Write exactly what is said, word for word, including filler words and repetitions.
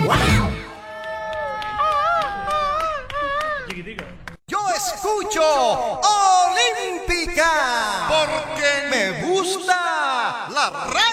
Yo escucho Olímpica porque me gusta la radio.